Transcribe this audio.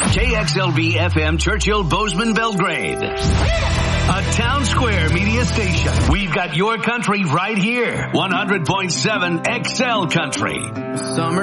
KXLV FM Churchill Bozeman Belgrade. A Town Square media station. We've got your country right here. 100.7 XL Country. Summer